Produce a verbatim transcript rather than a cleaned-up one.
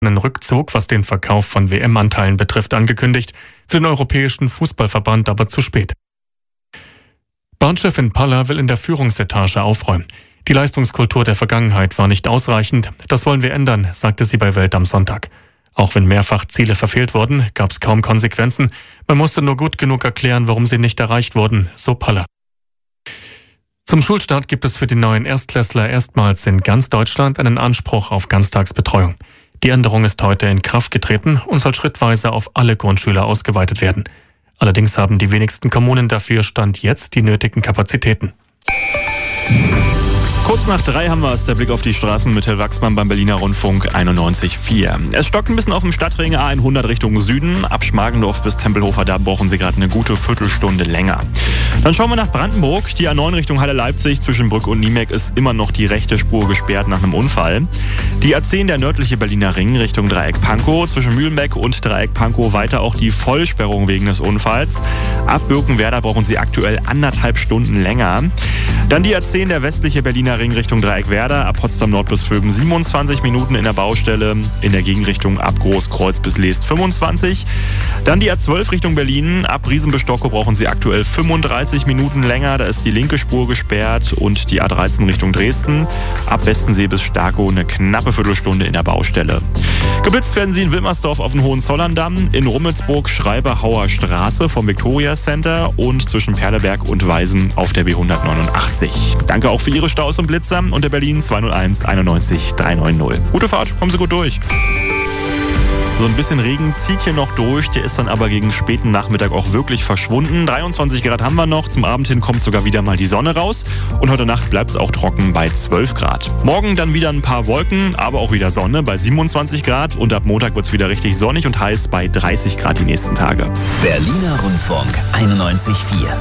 einen Rückzug, was den Verkauf von W M-Anteilen betrifft, angekündigt, für den Europäischen Fußballverband aber zu spät. Bahnchefin Paller will in der Führungsetage aufräumen. Die Leistungskultur der Vergangenheit war nicht ausreichend. Das wollen wir ändern, sagte sie bei Welt am Sonntag. Auch wenn mehrfach Ziele verfehlt wurden, gab es kaum Konsequenzen. Man musste nur gut genug erklären, warum sie nicht erreicht wurden, so Paller. Zum Schulstart gibt es für die neuen Erstklässler erstmals in ganz Deutschland einen Anspruch auf Ganztagsbetreuung. Die Änderung ist heute in Kraft getreten und soll schrittweise auf alle Grundschüler ausgeweitet werden. Allerdings haben die wenigsten Kommunen dafür Stand jetzt die nötigen Kapazitäten. Kurz nach drei haben wir es, der Blick auf die Straßen mit Till Wachsmann beim Berliner Rundfunk einundneunzig Komma vier. Es stockt ein bisschen auf dem Stadtring A hundert Richtung Süden. Ab Schmargendorf bis Tempelhofer, da brauchen Sie gerade eine gute Viertelstunde länger. Dann schauen wir nach Brandenburg. Die A neun Richtung Halle-Leipzig zwischen Brück und Niemek ist immer noch die rechte Spur gesperrt nach einem Unfall. Die A zehn, der nördliche Berliner Ring Richtung Dreieck Pankow. Zwischen Mühlenbeck und Dreieck Pankow weiter auch die Vollsperrung wegen des Unfalls. Ab Birkenwerder brauchen Sie aktuell anderthalb Stunden länger. Dann die A zehn, der westliche Berliner Ring Richtung Dreieckwerder, ab Potsdam Nord bis Vöben siebenundzwanzig Minuten in der Baustelle, in der Gegenrichtung ab Großkreuz bis Leest fünfundzwanzig. Dann die A zwölf Richtung Berlin, ab Riesenbestockow brauchen Sie aktuell fünfunddreißig Minuten länger, da ist die linke Spur gesperrt, und die A dreizehn Richtung Dresden, ab Westensee bis Starkow eine knappe Viertelstunde in der Baustelle. Geblitzt werden Sie in Wilmersdorf auf dem Hohenzollerndamm, in Rummelsburg Schreiberhauer Straße vom Victoria Center und zwischen Perleberg und Weisen auf der B hundertneunundachtzig. Danke auch für Ihre Staus und Blitzer unter Berlin zwei null eins einundneunzig dreihundertneunzig. Gute Fahrt, kommen Sie gut durch. So ein bisschen Regen zieht hier noch durch, der ist dann aber gegen späten Nachmittag auch wirklich verschwunden. dreiundzwanzig Grad haben wir noch, zum Abend hin kommt sogar wieder mal die Sonne raus und heute Nacht bleibt es auch trocken bei zwölf Grad. Morgen dann wieder ein paar Wolken, aber auch wieder Sonne bei siebenundzwanzig Grad und ab Montag wird es wieder richtig sonnig und heiß bei dreißig Grad die nächsten Tage. Berliner Rundfunk einundneunzig Komma vier.